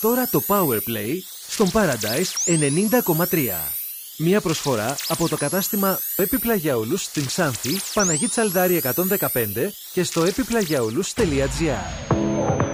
Τώρα το Powerplay στον Paradise 90,3. Μία προσφορά από το κατάστημα Επιπλαγιαούλους στην Ξάνθη, Παναγή Τσαλδάρη 115 και στο επιπλαγιαούλους.gr.